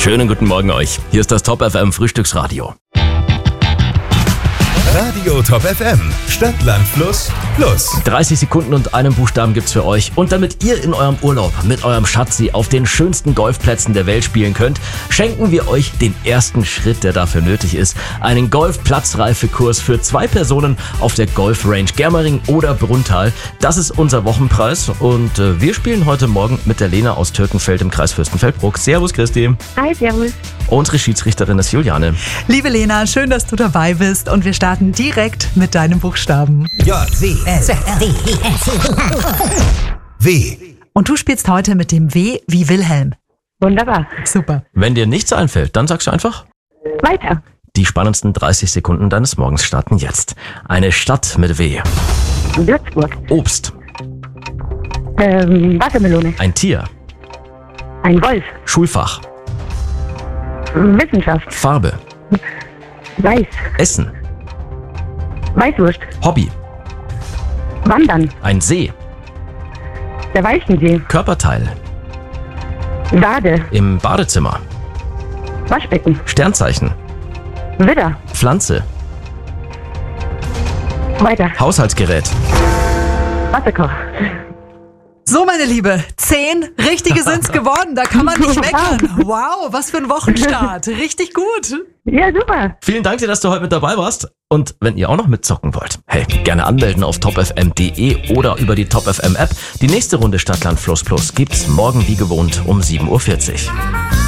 Schönen guten Morgen euch. Hier ist das Top FM Frühstücksradio. Radio Top FM, Stadt, Land, Fluss, Plus. 30 Sekunden und einen Buchstaben gibt's für euch. Und damit ihr in eurem Urlaub mit eurem Schatzi auf den schönsten Golfplätzen der Welt spielen könnt, schenken wir euch den ersten Schritt, der dafür nötig ist. Einen Golf-Platzreifekurs für 2 Personen auf der Golfrange Germering oder Brunnthal. Das ist unser Wochenpreis und wir spielen heute Morgen mit der Lena aus Türkenfeld im Kreis Fürstenfeldbruck. Servus Christi. Hi, servus. Unsere Schiedsrichterin ist Juliane. Liebe Lena, schön, dass du dabei bist und wir starten direkt mit deinem Buchstaben. W. Und du spielst heute mit dem W wie Wilhelm. Wunderbar. Super. Wenn dir nichts einfällt, dann sagst du einfach. Weiter. Die spannendsten 30 Sekunden deines Morgens starten jetzt. Eine Stadt mit W. Würzburg. Obst. Wassermelone. Ein Tier. Ein Wolf. Schulfach. Wissenschaft. Farbe. Weiß. Essen. Weißwurst. Hobby. Wandern. Ein See. Der Weichensee. Körperteil. Sade. Im Badezimmer. Waschbecken. Sternzeichen. Widder. Pflanze. Weiter. Haushaltsgerät. Wasserkocher. So, meine Liebe, 10 richtige sind's geworden, da kann man nicht meckern. Wow, was für ein Wochenstart. Richtig gut. Ja, super. Vielen Dank dir, dass du heute mit dabei warst. Und wenn ihr auch noch mitzocken wollt, hey, gerne anmelden auf topfm.de oder über die Top FM App. Die nächste Runde Stadt, Land, Fluss Plus gibt's morgen wie gewohnt um 7:40 Uhr.